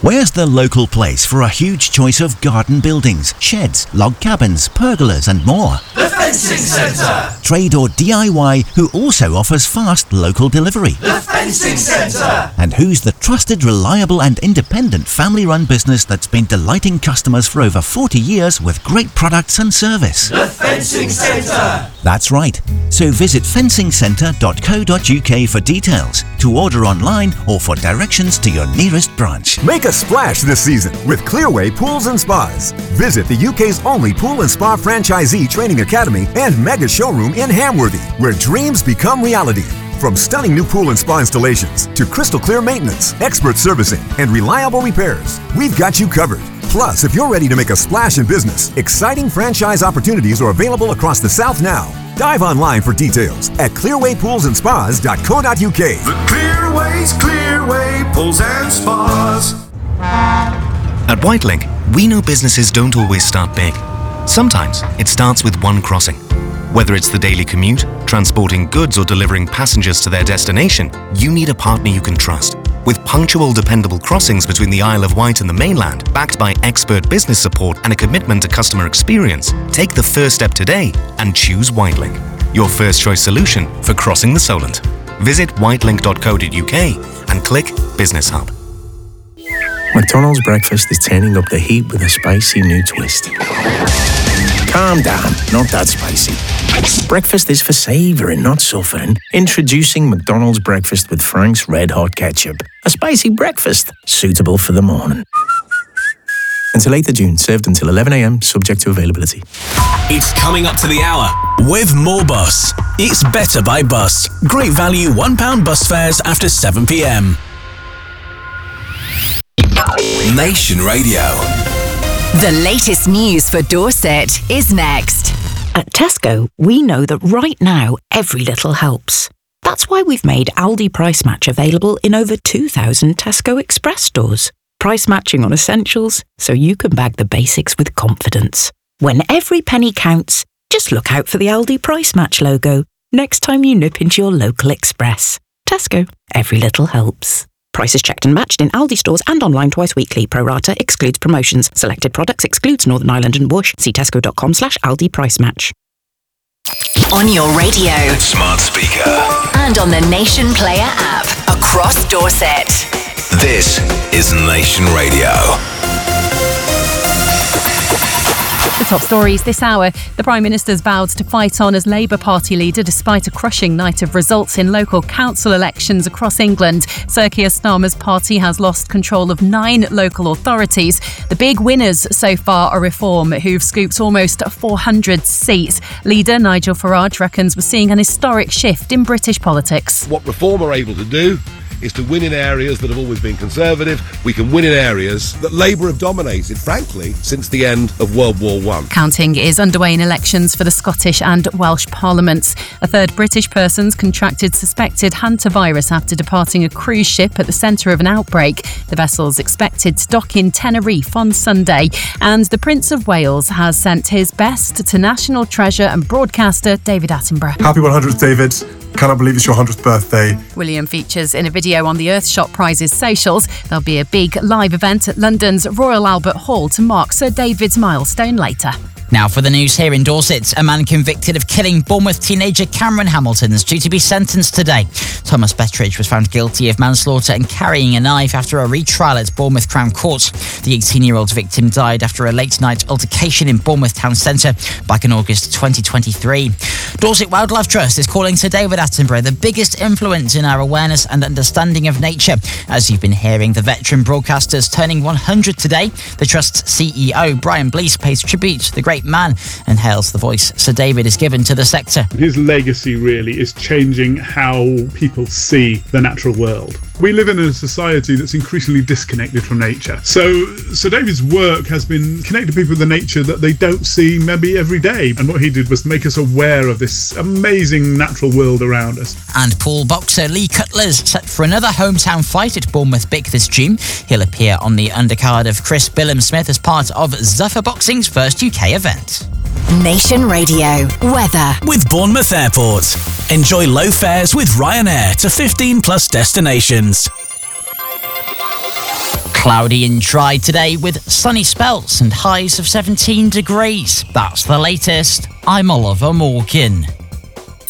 Where's the local place for a huge choice of garden buildings, sheds, log cabins, pergolas and more? The Fencing Centre! Trade or DIY who also offers fast local delivery. The Fencing Centre! And who's the trusted, reliable and independent family-run business that's been delighting customers for over 40 years with great products and service? The Fencing Centre! That's right. So visit fencingcentre.co.uk for details, to order online or for directions to your nearest branch. Make a splash this season with Clearway Pools and Spas. Visit the UK's only pool and spa franchisee training academy and mega showroom in Hamworthy, where dreams become reality. From stunning new pool and spa installations to crystal clear maintenance, expert servicing, and reliable repairs, we've got you covered. Plus, if you're ready to make a splash in business, exciting franchise opportunities are available across the South now. Dive online for details at clearwaypoolsandspas.co.uk. The Clearway's Clearway Pools and Spas. At Whitelink, we know businesses don't always start big. Sometimes it starts with one crossing. Whether it's the daily commute, transporting goods or delivering passengers to their destination, you need a partner you can trust. With punctual, dependable crossings between the Isle of Wight and the mainland, backed by expert business support and a commitment to customer experience, take the first step today and choose Whitelink, your first choice solution for crossing the Solent. Visit whitelink.co.uk and click Business Hub. McDonald's breakfast is turning up the heat with a spicy new twist. Calm down, not that spicy. Breakfast is for savouring, not suffering. Introducing McDonald's breakfast with Frank's Red Hot Ketchup. A spicy breakfast, suitable for the morning. Until 8th of June, served until 11 a.m, subject to availability. It's coming up to the hour with More Bus. It's better by bus. Great value £1 bus fares after 7 p.m. Nation Radio. The latest news for Dorset is next. At Tesco, we know that right now, every little helps. That's why we've made Aldi Price Match available in over 2,000 Tesco Express stores. Price matching on essentials, so you can bag the basics with confidence. When every penny counts, just look out for the Aldi Price Match logo next time you nip into your local Express. Tesco, every little helps. Prices checked and matched in Aldi stores and online twice weekly. Pro rata excludes promotions. Selected products excludes Northern Ireland and Bush. See tesco.com/Aldi Price Match. On your radio, Smart speaker. and on the Nation Player app across Dorset. This is Nation Radio. The top stories this hour. The Prime Minister's vowed to fight on as Labour Party leader despite a crushing night of results in local council elections across England. Sir Keir Starmer's party has lost control of 9 local authorities. The big winners so far are Reform, who've scooped almost 400 seats. Leader Nigel Farage reckons we're seeing an historic shift in British politics. What Reform are able to do is to win in areas that have always been conservative. We can win in areas that Labour have dominated, frankly, since the end of World War I. Counting is underway in elections for the Scottish and Welsh parliaments. A third British person's contracted suspected hantavirus after departing a cruise ship at the centre of an outbreak. The vessel's expected to dock in Tenerife on Sunday. And the Prince of Wales has sent his best to national treasure and broadcaster David Attenborough. Happy 100th, David. Cannot believe it's your 100th birthday. William features in a video on the Earthshot Prizes socials. There'll be a big live event at London's Royal Albert Hall to mark Sir David's milestone later. Now for the news here in Dorset. A man convicted of killing Bournemouth teenager Cameron Hamilton is due to be sentenced today. Thomas Bettridge was found guilty of manslaughter and carrying a knife after a retrial at Bournemouth Crown Court. The 18-year-old victim died after a late-night altercation in Bournemouth Town Centre back in August 2023. Dorset Wildlife Trust is calling Sir David Attenborough the biggest influence in our awareness and understanding of nature. As you've been hearing, the veteran broadcaster's turning 100 today. The Trust's CEO, Brian Blease, pays tribute to the great man and hails the voice Sir David is given to the sector. His legacy really is changing how people see the natural world. We live in a society that's increasingly disconnected from nature. So Sir David's work has been connecting people with the nature that they don't see maybe every day. And what he did was make us aware of this amazing natural world around us. And pool boxer Lee Cutler's set for another hometown fight at Bournemouth BIC this June. He'll appear on the undercard of Chris Billam-Smith as part of Zuffer Boxing's first UK event. Nation Radio weather with Bournemouth Airport. Enjoy low fares with Ryanair to 15 plus destinations. Cloudy and dry today with sunny spells and highs of 17 degrees. That's the latest. I'm Oliver Morgan.